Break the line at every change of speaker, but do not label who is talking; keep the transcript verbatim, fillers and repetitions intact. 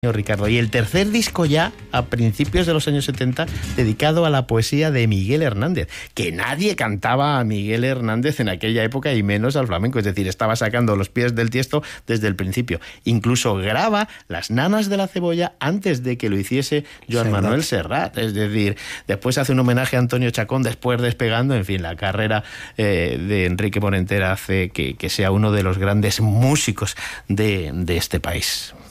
Ricardo. Y el tercer disco ya, a principios de los años setenta, dedicado a la poesía de Miguel Hernández, que nadie cantaba a Miguel Hernández en aquella época y menos al flamenco, es decir, estaba sacando los pies del tiesto desde el principio. Incluso graba Las nanas de la cebolla antes de que lo hiciese Joan Serrat. Manuel Serrat, es decir, después hace un homenaje a Antonio Chacón, después despegando, en fin, la carrera eh, de Enrique Morentera hace que, que sea uno de los grandes músicos de, de este país.